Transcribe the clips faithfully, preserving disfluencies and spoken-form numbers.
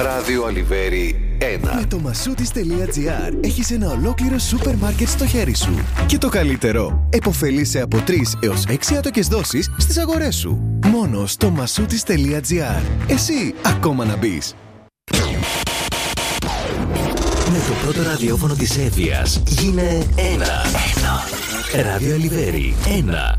Ράδιο Αλιβέρι ένα. Με το μασούτης.gr έχεις ένα ολόκληρο σούπερ μάρκετ στο χέρι σου. Και το καλύτερο, επωφελείσαι από τρεις έως έξι άτοκες δόσεις στις αγορές σου. Μόνο στο μασούτης.gr. Εσύ ακόμα να μπεις. Με το πρώτο ραδιόφωνο της Εύβοιας γίνε ένα. Ένα. Ράδιο Αλιβέρι ένα.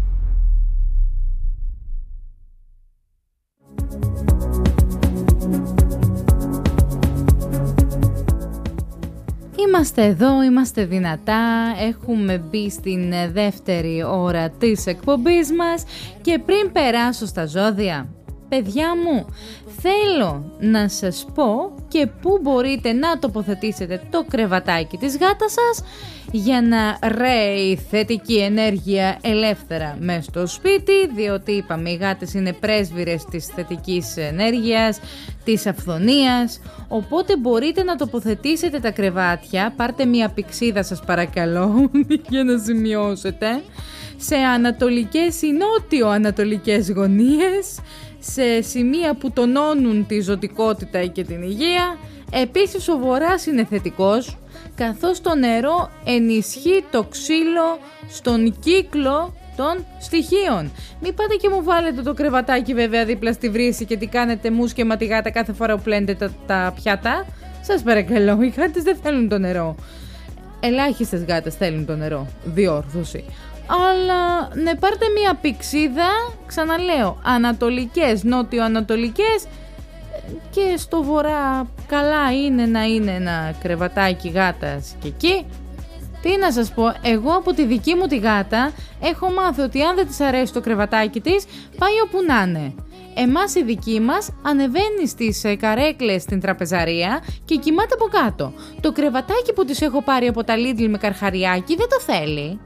Είμαστε εδώ, είμαστε δυνατά, έχουμε μπει στην δεύτερη ώρα της εκπομπής μας και πριν περάσω στα ζώδια, παιδιά μου, θέλω να σας πω και πού μπορείτε να τοποθετήσετε το κρεβατάκι της γάτας σας για να ρέει θετική ενέργεια ελεύθερα μέσα στο σπίτι, διότι είπαμε οι γάτες είναι πρέσβυρες της θετικής ενέργειας, της αυθονίας, οπότε μπορείτε να τοποθετήσετε τα κρεβάτια, πάρτε μια πηξίδα σας παρακαλώ για να σημειώσετε, σε ανατολικές ή νότιο-ανατολικές γωνίες, σε σημεία που τονώνουν τη ζωτικότητα και την υγεία. Επίσης ο βορράς είναι θετικός, καθώς το νερό ενισχύει το ξύλο στον κύκλο των στοιχείων. Μην πάτε και μου βάλετε το κρεβατάκι βέβαια δίπλα στη βρύση και τι κάνετε μους και ματιγάτα κάθε φορά που πλένετε τα, τα πιάτα. Σας παρακαλώ, οι γάτες δεν θέλουν το νερό. Ελάχιστες γάτες θέλουν το νερό, διόρθωση. Αλλά ναι, πάρτε μία πηξίδα, ξαναλέω, ανατολικές, νότιο-ανατολικές, και στο βορρά καλά είναι να είναι ένα κρεβατάκι γάτας και εκεί. Τι να σας πω, εγώ από τη δική μου τη γάτα έχω μάθει ότι αν δεν της αρέσει το κρεβατάκι της, πάει όπου να είναι. Εμάς η δική μας ανεβαίνει στις καρέκλες στην τραπεζαρία και κοιμάται από κάτω. Το κρεβατάκι που της έχω πάρει από τα Lidl με καρχαριάκι δεν το θέλει.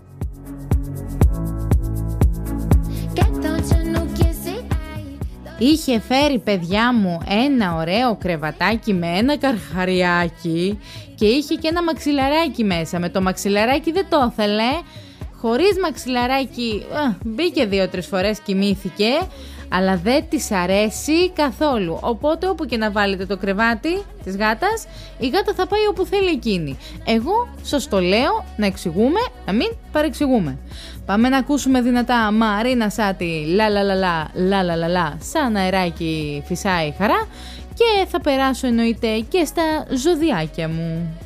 Είχε φέρει, παιδιά μου, ένα ωραίο κρεβατάκι με ένα καρχαριάκι και είχε και ένα μαξιλαράκι μέσα. Με το μαξιλαράκι δεν το ήθελε. Χωρίς μαξιλαράκι α, μπήκε δύο-τρεις φορές, κοιμήθηκε, αλλά δεν της αρέσει καθόλου. Οπότε όπου και να βάλετε το κρεβάτι της γάτας, η γάτα θα πάει όπου θέλει εκείνη. Εγώ σας το λέω να εξηγούμε, να μην παρεξηγούμε. Πάμε να ακούσουμε δυνατά Μαρίνα Σάτι, λα λα λα λα λα λα λα λα, σαν αεράκι φυσάει χαρά, και θα περάσω εννοείται και στα ζωδιάκια μου.